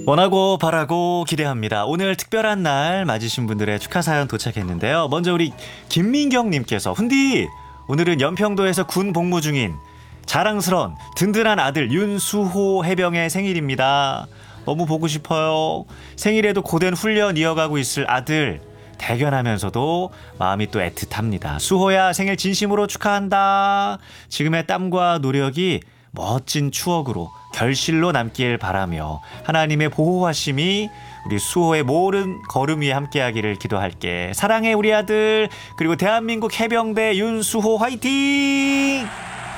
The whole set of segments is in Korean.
원하고 바라고 기대합니다. 오늘 특별한 날 맞으신 분들의 축하 사연 도착했는데요. 먼저 우리 김민경님께서 훈디 오늘은 연평도에서 군 복무 중인 자랑스러운 든든한 아들 윤수호 해병의 생일입니다. 너무 보고 싶어요. 생일에도 고된 훈련 이어가고 있을 아들 대견하면서도 마음이 또 애틋합니다. 수호야 생일 진심으로 축하한다. 지금의 땀과 노력이 멋진 추억으로 결실로 남길 바라며 하나님의 보호하심이 우리 수호의 모든 걸음 위에 함께하기를 기도할게. 사랑해 우리 아들. 그리고 대한민국 해병대 윤수호 화이팅.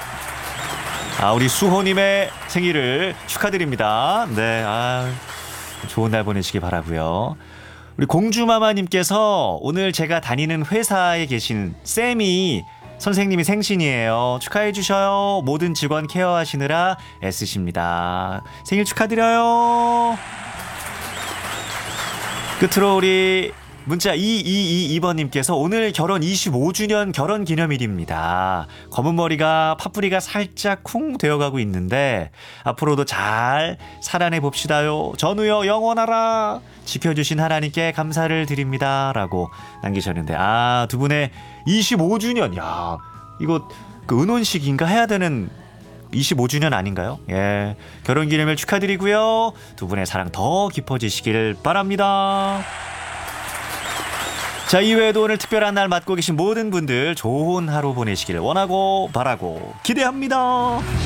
우리 수호님의 생일을 축하드립니다. 네, 좋은 날 보내시기 바라고요. 우리 공주마마님께서 오늘 제가 다니는 회사에 계신 쌤이 선생님이 생신이에요. 축하해 주셔요. 모든 직원 케어하시느라 애쓰십니다. 생일 축하드려요. 끝으로 우리 문자 2222번님께서 오늘 결혼 25주년 결혼 기념일입니다. 검은 머리가 파뿌리가 살짝 쿵 되어가고 있는데 앞으로도 잘 살아내 봅시다요. 전우여 영원하라. 지켜주신 하나님께 감사를 드립니다. 라고 남기셨는데 두 분의 25주년 야 이거 그 은혼식인가 해야 되는 25주년 아닌가요? 예, 결혼기념일 축하드리고요. 두 분의 사랑 더 깊어지시길 바랍니다. 자, 이외에도 오늘 특별한 날 맞고 계신 모든 분들 좋은 하루 보내시길 원하고 바라고 기대합니다.